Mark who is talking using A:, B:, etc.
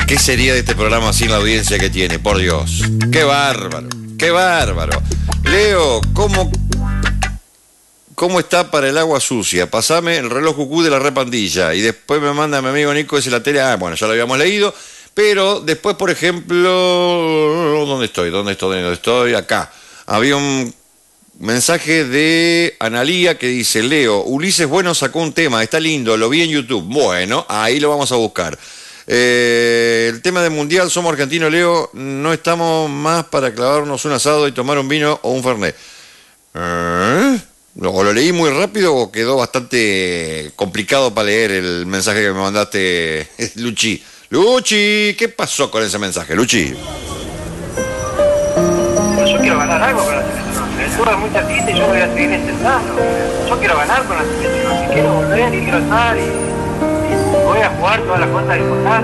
A: ¿Qué sería de este programa sin la audiencia que tiene? Por Dios. ¡Qué bárbaro! ¡Qué bárbaro! Leo, ¿cómo está para el agua sucia? Pasame el reloj cucú de la repandilla. Y después me manda mi amigo Nico ese la tele. Ah, bueno, ya lo habíamos leído. Pero después, por ejemplo... ¿Dónde estoy? Acá. Había un mensaje de Analía que dice: Leo, Ulises Bueno sacó un tema, está lindo, lo vi en YouTube. Bueno, ahí lo vamos a buscar. El tema del mundial, somos argentinos, Leo, no estamos más para clavarnos un asado y tomar un vino o un fernet. O lo leí muy rápido o quedó bastante complicado para leer el mensaje que me mandaste, Luchi. Luchi, ¿qué pasó con ese mensaje, Luchi?
B: Pero yo quiero ganar algo con la selección. El fútbol es muy cerquita y yo voy a seguir intentando. Yo quiero ganar con la selección. Y quiero volver y quiero estar y voy a jugar todas las cosas importantes.